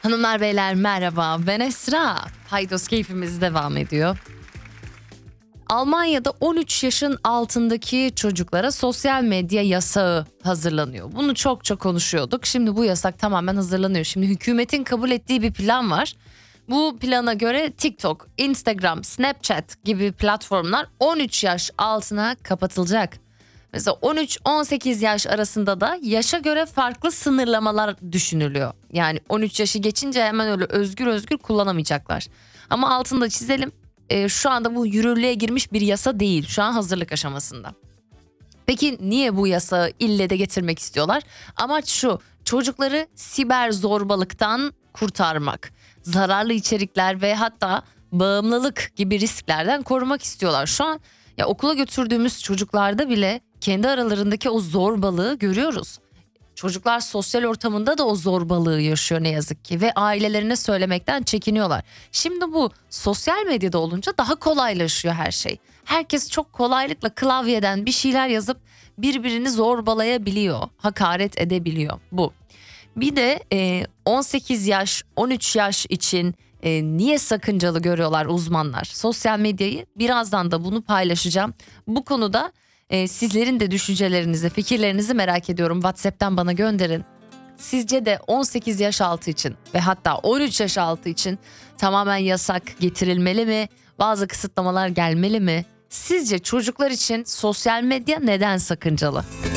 Hanımlar beyler merhaba, ben Esra. Paydos keyfimiz devam ediyor. Almanya'da 13 yaşın altındaki çocuklara sosyal medya yasağı hazırlanıyor. Bunu çok konuşuyorduk. Şimdi bu yasak tamamen hazırlanıyor. Şimdi hükümetin kabul ettiği bir plan var. Bu plana göre TikTok, Instagram, Snapchat gibi platformlar 13 yaş altına kapatılacak. Mesela 13-18 yaş arasında da yaşa göre farklı sınırlamalar düşünülüyor. Yani 13 yaşı geçince hemen öyle özgür kullanamayacaklar. Ama altını da çizelim. Şu anda bu yürürlüğe girmiş bir yasa değil. Şu an hazırlık aşamasında. Peki niye bu yasağı ille de getirmek istiyorlar? Amaç şu: çocukları siber zorbalıktan kurtarmak. Zararlı içerikler ve hatta bağımlılık gibi risklerden korumak istiyorlar. Şu an ya okula götürdüğümüz çocuklarda bile kendi aralarındaki o zorbalığı görüyoruz. Çocuklar sosyal ortamında da o zorbalığı yaşıyor ne yazık ki ve ailelerine söylemekten çekiniyorlar. Şimdi bu sosyal medyada olunca daha kolaylaşıyor her şey. Herkes çok kolaylıkla klavyeden bir şeyler yazıp birbirini zorbalayabiliyor, hakaret edebiliyor bu. Bir de 18 yaş, 13 yaş için niye sakıncalı görüyorlar uzmanlar sosyal medyayı? Birazdan da bunu paylaşacağım. Bu konuda sizlerin de düşüncelerinizi, fikirlerinizi merak ediyorum. WhatsApp'tan bana gönderin. Sizce de 18 yaş altı için ve hatta 13 yaş altı için tamamen yasak getirilmeli mi? Bazı kısıtlamalar gelmeli mi? Sizce çocuklar için sosyal medya neden sakıncalı?